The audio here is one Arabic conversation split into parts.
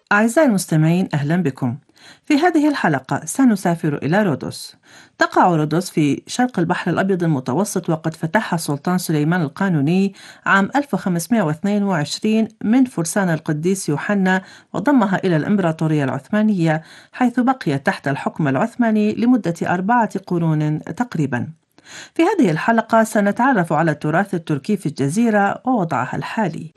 أعزائي المستمعين، أهلا بكم. في هذه الحلقة سنسافر إلى رودوس. تقع رودوس في شرق البحر الأبيض المتوسط، وقد فتحها السلطان سليمان القانوني عام 1522 من فرسان القديس يوحنا، وضمها إلى الإمبراطورية العثمانية، حيث بقيت تحت الحكم العثماني لمدة 4 قرون تقريبا. في هذه الحلقة سنتعرف على التراث التركي في الجزيرة ووضعها الحالي.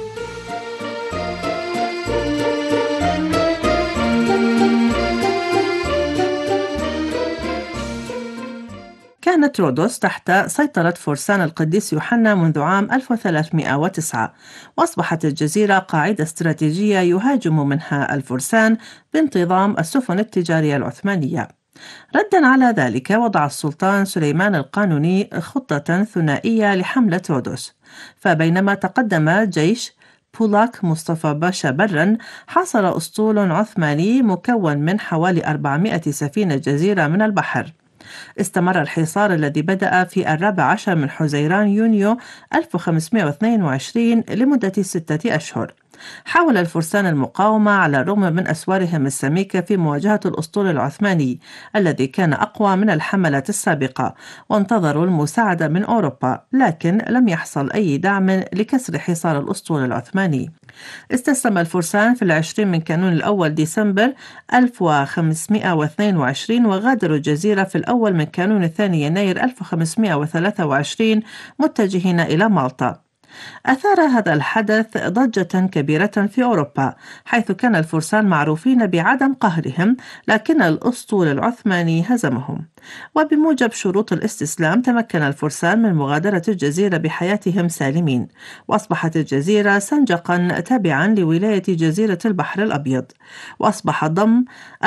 كانت رودوس تحت سيطرة فرسان القديس يوحنا منذ عام 1309، وأصبحت الجزيرة قاعدة استراتيجية يهاجم منها الفرسان بانتظام السفن التجارية العثمانية. ردًا على ذلك، وضع السلطان سليمان القانوني خطة ثنائية لحملة رودوس، فبينما تقدم جيش بولاك مصطفى باشا برًا، حاصر أسطول عثماني مكون من حوالي 400 سفينة جزيرة من البحر. استمر الحصار الذي بدأ في 14 من حزيران يونيو 1522 لمدة 6 أشهر. حاول الفرسان المقاومة على الرغم من أسوارهم السميكة في مواجهة الأسطول العثماني الذي كان أقوى من الحملة السابقة، وانتظروا المساعدة من أوروبا، لكن لم يحصل أي دعم لكسر حصار الأسطول العثماني. استسلم الفرسان في 20 من كانون الأول ديسمبر 1522، وغادروا الجزيرة في الأول من كانون الثاني يناير 1523 متجهين إلى مالطا. أثار هذا الحدث ضجة كبيرة في أوروبا، حيث كان الفرسان معروفين بعدم قهرهم، لكن الأسطول العثماني هزمهم. وبموجب شروط الاستسلام، تمكن الفرسان من مغادرة الجزيرة بحياتهم سالمين، وأصبحت الجزيرة سنجقا تابعا لولاية جزيرة البحر الأبيض، وأصبح ضم